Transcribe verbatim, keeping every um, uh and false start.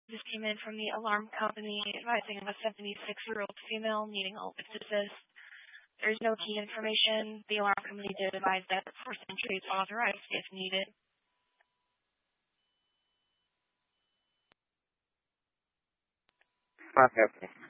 This came in from the alarm company advising of a seventy-six-year-old female needing a lift assist. There's no key information. The alarm company did advise that forced entry is authorized if needed. Okay, okay.